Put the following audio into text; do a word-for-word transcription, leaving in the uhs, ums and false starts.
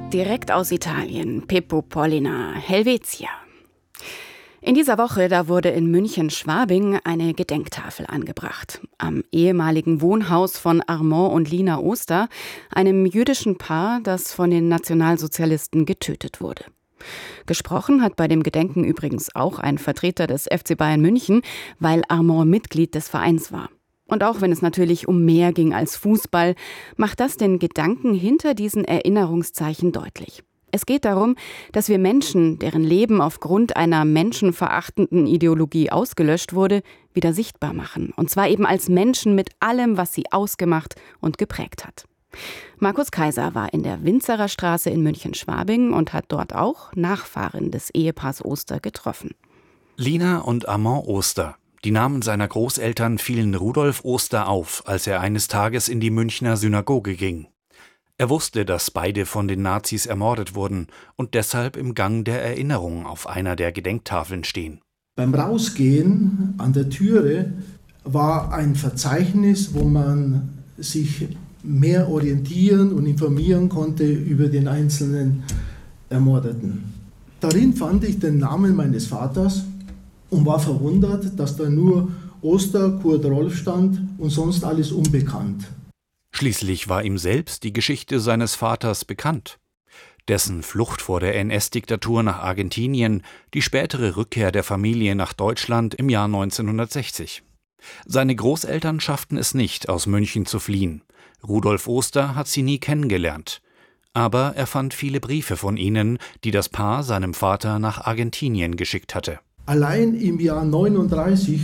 Direkt aus Italien, Pippo Pollina, Helvetia. In dieser Woche, da wurde in München-Schwabing eine Gedenktafel angebracht. Am ehemaligen Wohnhaus von Armand und Lina Oster, einem jüdischen Paar, das von den Nationalsozialisten getötet wurde. Gesprochen hat bei dem Gedenken übrigens auch ein Vertreter des F C Bayern München, weil Armand Mitglied des Vereins war. Und auch wenn es natürlich um mehr ging als Fußball, macht das den Gedanken hinter diesen Erinnerungszeichen deutlich. Es geht darum, dass wir Menschen, deren Leben aufgrund einer menschenverachtenden Ideologie ausgelöscht wurde, wieder sichtbar machen. Und zwar eben als Menschen mit allem, was sie ausgemacht und geprägt hat. Markus Kaiser war in der Winzerer Straße in München-Schwabing und hat dort auch Nachfahren des Ehepaars Oster getroffen. Lina und Armand Oster. Die Namen seiner Großeltern fielen Rudolf Oster auf, als er eines Tages in die Münchner Synagoge ging. Er wusste, dass beide von den Nazis ermordet wurden und deshalb im Gang der Erinnerung auf einer der Gedenktafeln stehen. Beim Rausgehen an der Türe war ein Verzeichnis, wo man sich mehr orientieren und informieren konnte über den einzelnen Ermordeten. Darin fand ich den Namen meines Vaters und war verwundert, dass da nur Oster, Kurt Rolf stand und sonst alles unbekannt. Schließlich war ihm selbst die Geschichte seines Vaters bekannt. Dessen Flucht vor der N S-Diktatur nach Argentinien, die spätere Rückkehr der Familie nach Deutschland im Jahr neunzehnhundertsechzig. Seine Großeltern schafften es nicht, aus München zu fliehen. Rudolf Oster hat sie nie kennengelernt. Aber er fand viele Briefe von ihnen, die das Paar seinem Vater nach Argentinien geschickt hatte. Allein im Jahr neununddreißig